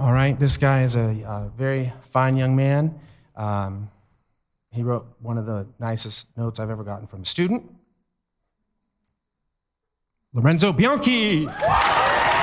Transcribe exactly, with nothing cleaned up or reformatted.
All right, this guy is a, a very fine young man. Um, he wrote one of the nicest notes I've ever gotten from a student. Lorenzo Bianchi.